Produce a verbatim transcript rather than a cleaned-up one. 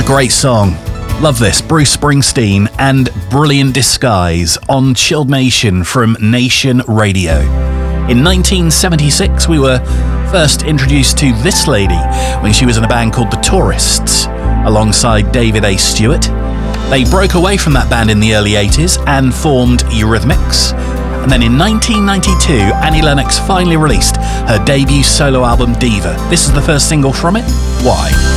a great song. Love this. Bruce Springsteen and Brilliant Disguise on Chilled Nation from Nation Radio. In nineteen seventy-six, we were first introduced to this lady when she was in a band called The Tourists, alongside David A. Stewart. They broke away from that band in the early eighties and formed Eurythmics. And then in nineteen ninety-two, Annie Lennox finally released her debut solo album, Diva. This is the first single from it, Why?